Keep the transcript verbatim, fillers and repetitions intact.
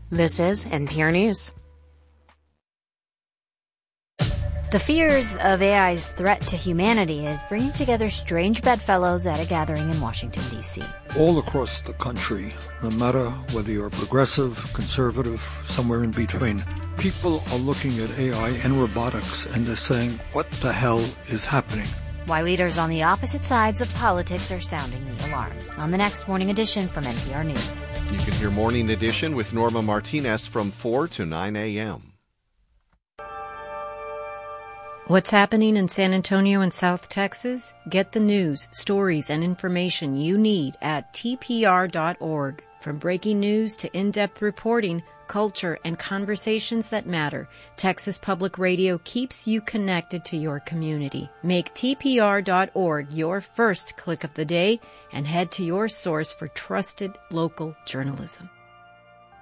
This is N P R News. The fears of A I's threat to humanity is bringing together strange bedfellows at a gathering in Washington, D C. All across the country, no matter whether you're progressive, conservative, somewhere in between, people are looking at A I and robotics and they're saying, what the hell is happening? Why leaders on the opposite sides of politics are sounding the alarm. On the next Morning Edition from N P R News. You can hear Morning Edition with Norma Martinez from four to nine a.m. What's happening in San Antonio and South Texas? Get the news, stories, and information you need at T P R dot org. From breaking news to in-depth reporting, culture, and conversations that matter, Texas Public Radio keeps you connected to your community. Make T P R dot org your first click of the day and head to your source for trusted local journalism.